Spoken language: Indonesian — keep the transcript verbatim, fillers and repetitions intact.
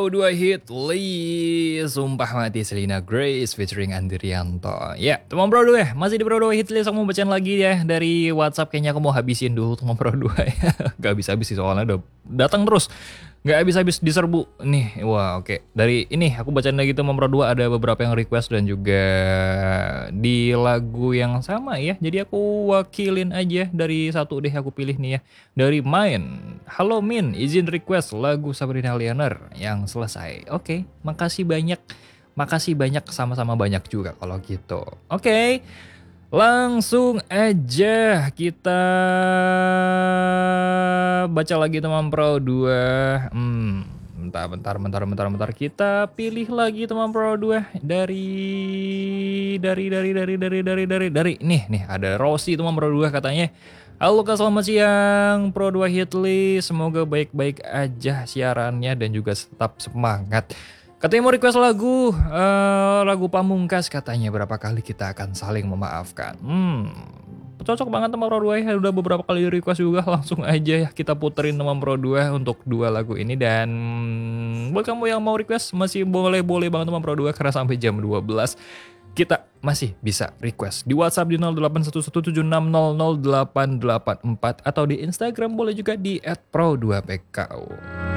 Pro dua hit list Sumpah Mati Selena Grace featuring Andrianto. Ya, teman Pro dua masih di Pro dua hit list. Aku mau bacain lagi ya dari WhatsApp. Kayaknya aku mau habisin dulu teman Pro dua ya. Gak habis-habis sih soalnya udah datang terus. Gak habis-habis diserbu nih. Wah, oke. Dari ini aku bacain lagi teman Pro dua, ada beberapa yang request dan juga di lagu yang sama ya. Jadi aku wakilin aja dari satu deh, aku pilih nih ya. Dari Main. Halo Min, izin request lagu Sabrina Lianer yang selesai. Oke, makasih banyak. Makasih banyak, sama-sama banyak juga kalau gitu. Oke. Langsung aja kita baca lagi teman Pro dua. Hmm, bentar, bentar, bentar, bentar, bentar. Kita pilih lagi teman Pro dua dari dari dari dari dari dari dari dari nih nih ada Rossi teman Pro dua katanya. Halo Kak, selamat siang Pro dua hit list. Semoga baik-baik aja siarannya dan juga tetap semangat. Katanya mau request lagu, uh, lagu Pamungkas katanya. Berapa kali kita akan saling memaafkan. Hmm, cocok banget sama Pro dua ya. Udah beberapa kali request juga. Langsung aja ya kita puterin sama Pro dua untuk dua lagu ini. Dan buat kamu yang mau request masih boleh-boleh banget sama Pro dua. Karena sampai jam dua belas kita masih bisa request di WhatsApp di nol delapan satu satu tujuh enam nol nol delapan delapan empat. Atau di Instagram boleh juga di et pro dua p k o.